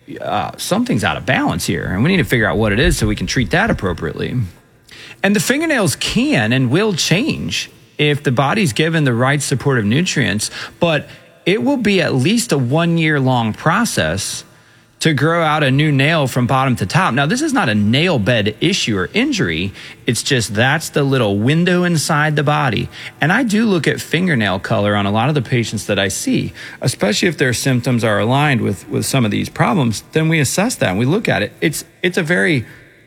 something's out of balance here, and we need to figure out what it is so we can treat that appropriately. And the fingernails can and will change if the body's given the right supportive nutrients, but it will be at least a 1 year long process to grow out a new nail from bottom to top. Now, this is not a nail bed issue or injury. It's just that's the little window inside the body. And I do look at fingernail color on a lot of the patients that I see, especially if their symptoms are aligned with some of these problems. Then we assess that and we look at it. It's a very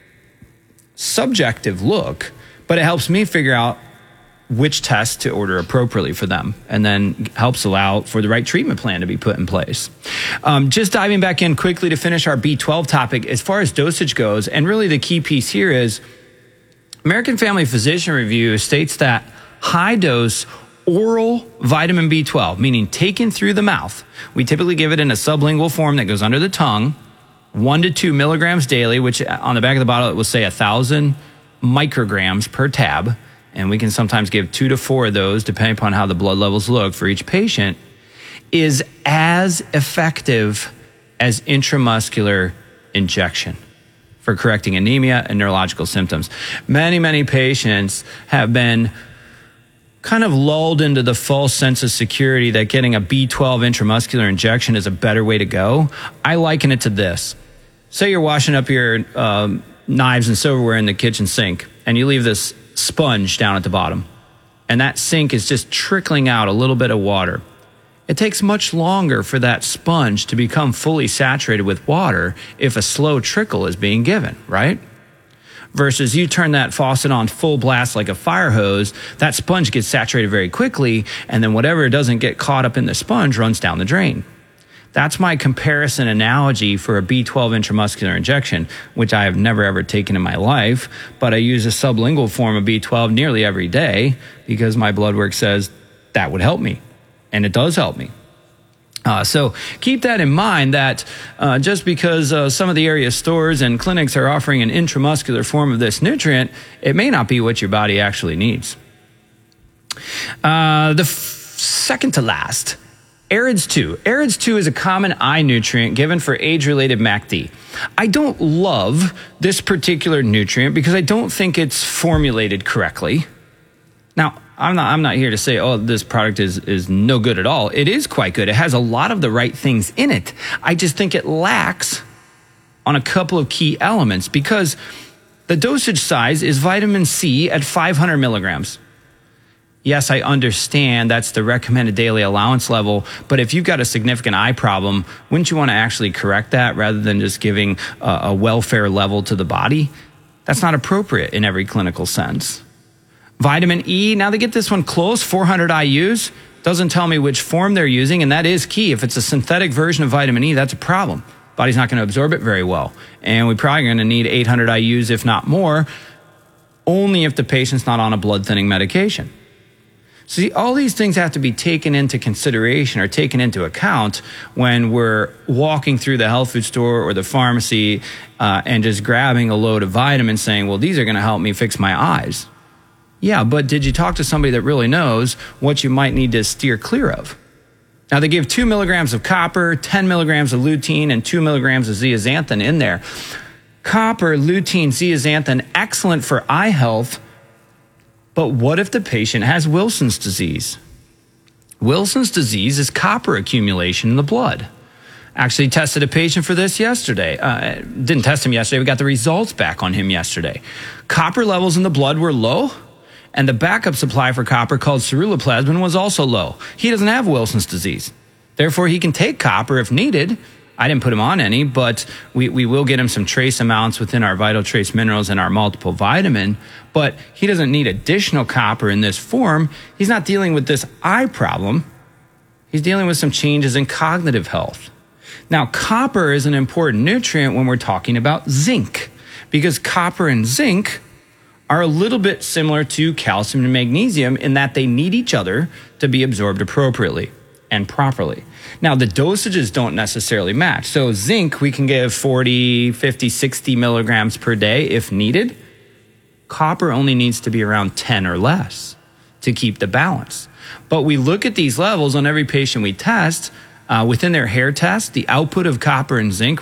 subjective look, but it helps me figure out which test to order appropriately for them, and then helps allow for the right treatment plan to be put in place. Just diving back in quickly to finish our B12 topic, as far as dosage goes, and really the key piece here is American Family Physician Review states that high dose oral vitamin B12, meaning taken through the mouth, we typically give it in a sublingual form that goes under the tongue, 1 to 2 milligrams daily, which on the back of the bottle it will say 1,000 micrograms per tab. And we can sometimes give 2 to 4 of those, depending upon how the blood levels look for each patient, is as effective as intramuscular injection for correcting anemia and neurological symptoms. Many, many patients have been kind of lulled into the false sense of security that getting a B12 intramuscular injection is a better way to go. I liken it to this. Say you're washing up your knives and silverware in the kitchen sink, and you leave this sponge down at the bottom, and that sink is just trickling out a little bit of water. It takes much longer for that sponge to become fully saturated with water if a slow trickle is being given, right? Versus you turn that faucet on full blast like a fire hose, that sponge gets saturated very quickly, and then whatever doesn't get caught up in the sponge runs down the drain. That's my comparison analogy for a B12 intramuscular injection, which I have never ever taken in my life, but I use a sublingual form of B12 nearly every day because my blood work says that would help me, and it does help me. So keep that in mind that just because some of the area stores and clinics are offering an intramuscular form of this nutrient, it may not be what your body actually needs. Second to last, AREDS2. AREDS2 is a common eye nutrient given for age-related MACD. I don't love this particular nutrient because I don't think it's formulated correctly. Now, I'm not here to say, oh, this product is no good at all. It is quite good. It has a lot of the right things in it. I just think it lacks on a couple of key elements because the dosage size is vitamin C at 500 milligrams. Yes, I understand that's the recommended daily allowance level, but if you've got a significant eye problem, wouldn't you want to actually correct that rather than just giving a welfare level to the body? That's not appropriate in every clinical sense. Vitamin E, now they get this one close, 400 IUs, doesn't tell me which form they're using, and that is key. If it's a synthetic version of vitamin E, that's a problem. Body's not going to absorb it very well, and we're probably going to need 800 IUs, if not more, only if the patient's not on a blood thinning medication. See, all these things have to be taken into consideration or taken into account when we're walking through the health food store or the pharmacy and just grabbing a load of vitamins saying, well, these are going to help me fix my eyes. Yeah, but did you talk to somebody that really knows what you might need to steer clear of? Now, they give 2 milligrams of copper, 10 milligrams of lutein, and 2 milligrams of zeaxanthin in there. Copper, lutein, zeaxanthin, excellent for eye health. But what if the patient has Wilson's disease? Wilson's disease is copper accumulation in the blood. Actually tested a patient for this yesterday. Didn't test him yesterday. We got the results back on him yesterday. Copper levels in the blood were low, and the backup supply for copper called ceruloplasmin was also low. He doesn't have Wilson's disease. Therefore, he can take copper if needed. I didn't put him on any, but we will get him some trace amounts within our Vital Trace Minerals and our multiple vitamin, but he doesn't need additional copper in this form. He's not dealing with this eye problem. He's dealing with some changes in cognitive health. Now, copper is an important nutrient when we're talking about zinc, because copper and zinc are a little bit similar to calcium and magnesium in that they need each other to be absorbed appropriately and properly. Now, the dosages don't necessarily match. So zinc, we can give 40, 50, 60 milligrams per day if needed. Copper only needs to be around 10 or less to keep the balance. But we look at these levels on every patient we test. Within their hair test, the output of copper and zinc